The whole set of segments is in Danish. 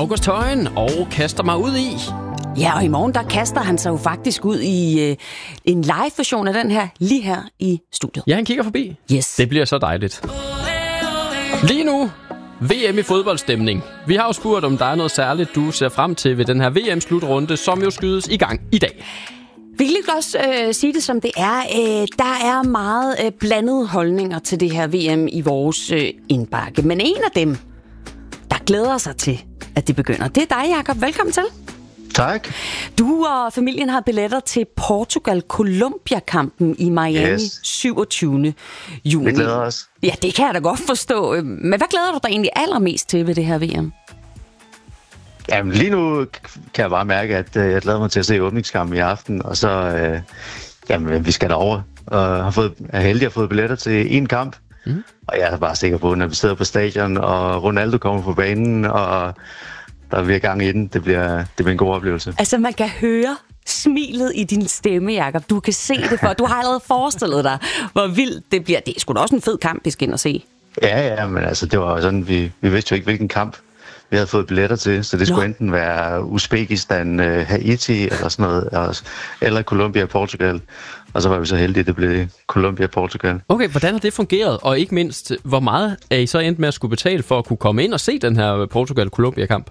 August Højen og kaster mig ud i. Ja, og i morgen der kaster han sig jo faktisk ud i en live-version af den her, lige her i studiet. Ja, han kigger forbi. Yes. Det bliver så dejligt. Lige nu, VM i fodboldstemning. Vi har jo spurgt, om der er noget særligt, du ser frem til ved den her VM-slutrunde, som jo skydes i gang i dag. Vi kan lige også sige det, som det er. Der er meget blandede holdninger til det her VM i vores indbakke. Men en af dem, der glæder sig til, at det begynder, det er dig, Jakob. Velkommen til. Tak. Du og familien har billetter til Portugal-Colombia-kampen i Miami 27. juni. Vi glæder os. Ja, det kan jeg da godt forstå. Men hvad glæder du dig egentlig allermest til ved det her VM? Jamen, lige nu kan jeg bare mærke, at jeg glæder mig til at se åbningskampen i aften. Og så, vi skal derover. Og er heldig at have fået billetter til en kamp. Mm. Og jeg er bare sikker på, når vi sidder på stadion, og Ronaldo kommer på banen, og der er gang i den. Det bliver en god oplevelse. Altså, man kan høre smilet i din stemme, Jakob. Du kan se det for. Du har allerede forestillet dig, hvor vildt det bliver. Det er sgu da også en fed kamp, vi skal ind og se. Ja, men altså, det var jo sådan, vi vidste jo ikke, hvilken kamp vi havde fået billetter til, så det skulle enten være Uzbekistan, Haiti eller sådan noget, eller Colombia og Portugal. Og så var vi så heldige, at det blev Colombia og Portugal. Okay, hvordan har det fungeret? Og ikke mindst, hvor meget er I så endt med at skulle betale for at kunne komme ind og se den her Portugal-Colombia-kamp?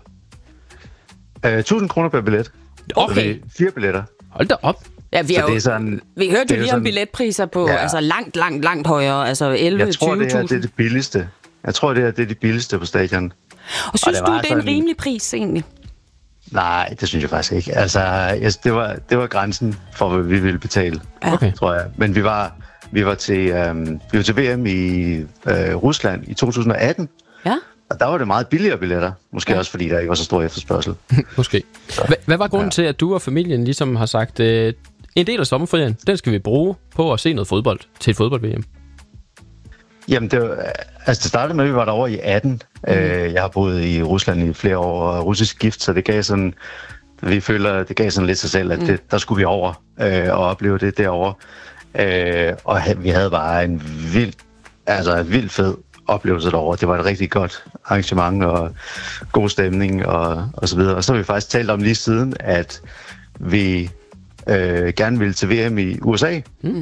1.000 kroner per billet. Okay. 4 billetter. Hold da op. Ja, vi hørte jo lige om billetpriser på langt højere, altså 11-20.000. Jeg tror, det er det billigste. Jeg tror, det er det billigste på stadion. Og synes du, det er en rimelig pris egentlig? Nej, det synes jeg faktisk ikke. Altså, det var grænsen for, hvad vi ville betale, tror jeg. Men vi var til VM i Rusland i 2018. Ja. Og der var det meget billigere billetter. Måske også, fordi der ikke var så stor efterspørgsel. Måske. Hvad var grunden til, at du og familien ligesom har sagt, en del af sommerferien, den skal vi bruge på at se noget fodbold til et fodbold-VM? Jamen, det startede med, at vi var derovre i 18. Jeg har boet i Rusland i flere år, og russisk gift, så det gav sådan, vi føler, det gav sådan lidt sig selv, at der skulle vi over og opleve det derovre. Og vi havde bare en vild fed oplevelse derovre. Det var et rigtig godt arrangement og god stemning og så videre. Og så har vi faktisk talt om lige siden, at vi gerne ville til VM i USA.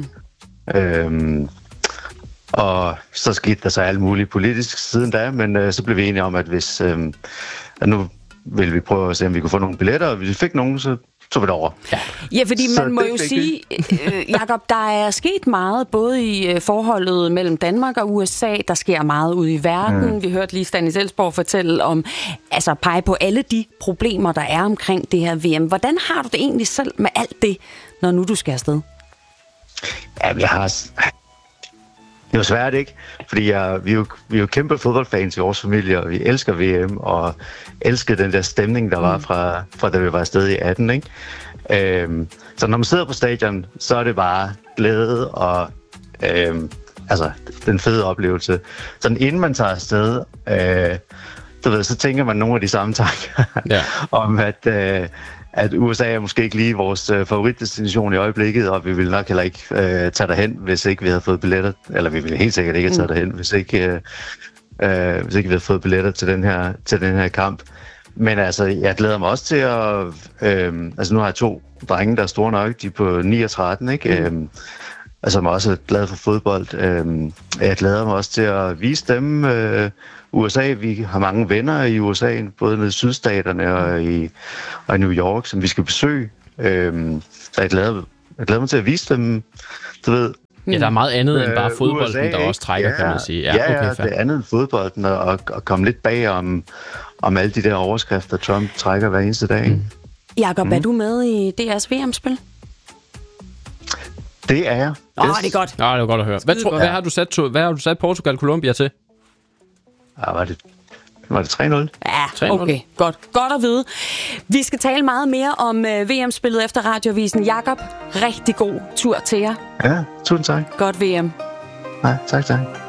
Og så skete der så alt muligt politisk siden da, men så blev vi enige om, at hvis at nu ville vi prøve at se, om vi kunne få nogle billetter, og hvis vi fik nogen, så tog vi det over. Ja, fordi man må jo sige, Jakob, der er sket meget, både i forholdet mellem Danmark og USA, der sker meget ude i verden. Vi hørte lige Stanis Elsborg fortælle om, altså pege på alle de problemer, der er omkring det her VM. Hvordan har du det egentlig selv med alt det, når nu du skal afsted? Ja, det er jo svært, ikke? Fordi vi er jo kæmpe fodboldfans i vores familie, og vi elsker VM, og elsker den der stemning, der var fra da vi var afsted i 18, ikke? Så når man sidder på stadion, så er det bare glæde og den fede oplevelse. Sådan inden man tager afsted, så tænker man nogle af de samme tanker om, at USA er måske ikke lige vores favoritdestination i øjeblikket, og vi ville nok heller ikke tage derhen, hvis ikke vi havde fået billetter. Eller vi ville helt sikkert ikke have taget derhen, hvis ikke vi havde fået billetter til den her kamp. Men altså, jeg glæder mig også til at... nu har jeg 2 drenge, der er store nok. De er på 9 og 13, ikke? Som også er glad for fodbold. Jeg glæder mig også til at vise dem USA. Vi har mange venner i USA, både nede i sydstaterne og i New York, som vi skal besøge. Så jeg glæder mig til at vise dem, du ved. Ja, der er meget andet end bare fodbolden, USA, der også trækker, kan man sige. Ja, det er andet end fodbolden, og komme lidt bag om alle de der overskrifter, Trump trækker hver eneste dag. Jakob, er du med i DR's VM-spil? Det er jeg. Det er godt. Det var godt at høre. Hvad har du sat Portugal-Colombia til? Var det 3-0? Ja, okay. Godt at vide. Vi skal tale meget mere om VM-spillet efter Radioavisen. Jakob, rigtig god tur til jer. Ja, tusind tak. Godt VM. Nej, tak.